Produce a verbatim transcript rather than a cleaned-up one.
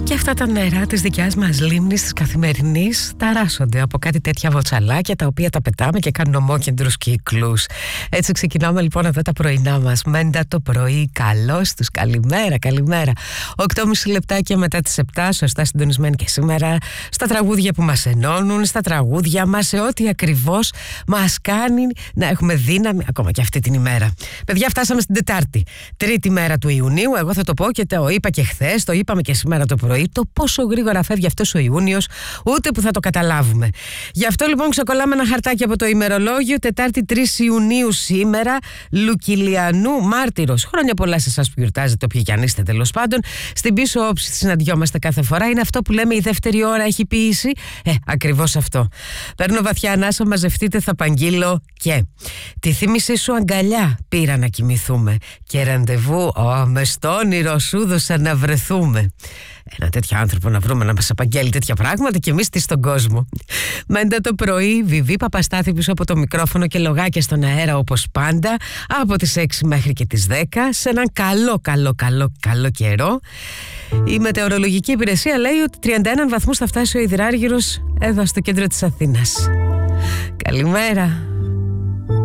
Και αυτά τα νερά της δικιάς μας λίμνης, της καθημερινής, ταράσσονται από κάτι τέτοια βοτσαλάκια τα οποία τα πετάμε και κάνουν ομόκεντρους κύκλους. Έτσι ξεκινάμε λοιπόν εδώ τα πρωινά μας. Μέντα το πρωί, καλώς τους, καλημέρα, καλημέρα. οκτώ και μισή λεπτάκια μετά τις επτά, σωστά συντονισμένοι και σήμερα, στα τραγούδια που μας ενώνουν, στα τραγούδια μας, σε ό,τι ακριβώς μας κάνει να έχουμε δύναμη ακόμα και αυτή την ημέρα. Παιδιά, φτάσαμε στην Τετάρτη, τρίτη μέρα του Ιουνίου. Εγώ θα το πω και το είπα και χθες, το είπαμε και σήμερα το πρωί. Το πόσο γρήγορα φεύγει αυτός ο Ιούνιος, ούτε που θα το καταλάβουμε. Γι' αυτό λοιπόν ξεκολλάμε ένα χαρτάκι από το ημερολόγιο. Τετάρτη τρεις Ιουνίου σήμερα, Λουκιλιανού μάρτυρος. Χρόνια πολλά σε εσάς που γιορτάζετε, όποιοι κι αν είστε τέλος πάντων. Στην πίσω όψη συναντιόμαστε κάθε φορά. Είναι αυτό που λέμε η δεύτερη ώρα έχει ποιήσει. Ε, ακριβώς αυτό. Παίρνω βαθιά ανάσα, μαζευτείτε, θα παγγείλω και. Τη θύμησή σου αγκαλιά πήρα να κοιμηθούμε. Και ραντεβού, ο, μες στο όνειρο σου δώσα να βρεθούμε. Ένα τέτοιο άνθρωπο να βρούμε να μας απαγγέλει τέτοια πράγματα και εμείς τι στον κόσμο. Μέντα το πρωί, Βιβί Παπαστάθη πίσω από το μικρόφωνο και λογάκια στον αέρα όπως πάντα, από τις έξι μέχρι και τις δέκα, σε έναν καλό, καλό, καλό, καλό καιρό. Η μετεωρολογική υπηρεσία λέει ότι τριάντα ένα βαθμούς θα φτάσει ο υδράργυρος εδώ στο κέντρο της Αθήνας. Καλημέρα.